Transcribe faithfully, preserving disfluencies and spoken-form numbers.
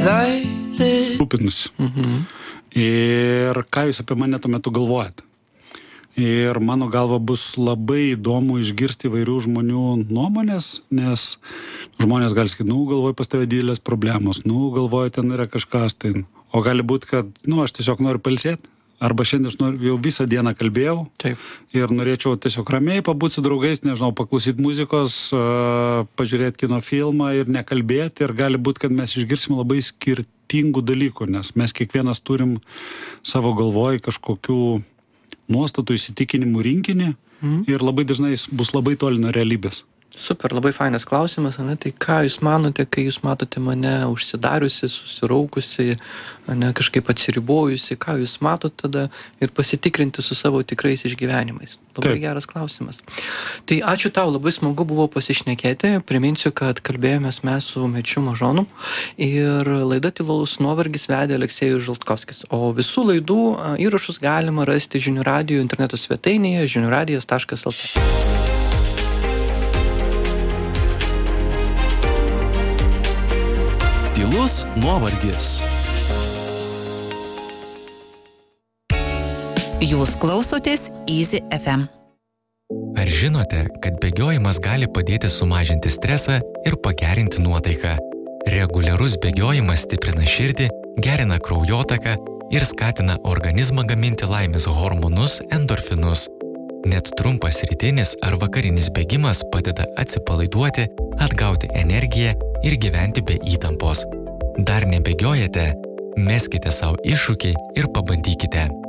Rūpinus. Mhm. Ir ką jūs apie mane tuo metu galvojat? Ir mano galva bus labai įdomu išgirsti įvairių žmonių nuomonės, nes žmonės gali sakyti, nu, galvoju pas tave didelės problemos, nu, galvoju, ten yra kažkas, tai. O gali būti, kad, nu, aš tiesiog noriu pailsėti, arba šiandien aš noriu, jau visą dieną kalbėjau. Taip. Ir norėčiau tiesiog ramiai pabūti su draugais, nežinau, paklausyti muzikos, pažiūrėti kino filmą ir nekalbėti. Ir gali būti, kad mes išgirsime labai skirtingų dalykų, nes mes kiekvienas turim savo galvoj kažkokių nuostatų įsitikinimų rinkinį mm. ir labai dažnai jis bus labai toli nuo realybės. Super, labai fainas klausimas, ane? Tai ką jūs manote, kai jūs matote mane užsidariusi, susiraukusi, ane, kažkaip atsiribojusi, ką jūs matote tada ir pasitikrinti su savo tikrais išgyvenimais? Labai Taip. Geras klausimas. Tai ačiū tau, labai smagu buvo pasišnekėti. Priminsiu, kad kalbėjomės mes su Mečiu Mažonu ir laida Tylus nuovargis vedė Aleksejus Žaltkovskis. O visų laidų įrašus galima rasti Žinių radijo interneto svetainėje žinių radijas taškas el tė. Tylus nuovargis. Jūs klausotės Easy ef em. Ar žinote, kad bėgiojimas gali padėti sumažinti stresą ir pagerinti nuotaiką? Reguliarus bėgiojimas stiprina širdį, gerina kraujotaką ir skatina organizmą gaminti laimės hormonus endorfinus. Net trumpas rytinis ar vakarinis bėgimas padeda atsipalaiduoti, atgauti energiją ir gyventi be įtampos. Dar nebėgiojate? Meskite savo iššūkį ir pabandykite.